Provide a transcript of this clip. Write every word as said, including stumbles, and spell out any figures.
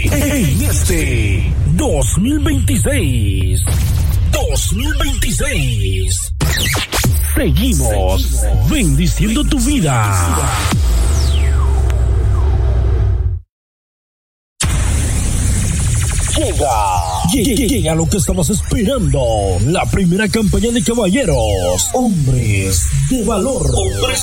en este dos mil veintiséis. dos mil veintiséis. Seguimos, Seguimos bendiciendo tu vida. Llega, llega, llega lo que estabas esperando. La primera campaña de caballeros. Hombres de valor. Hombres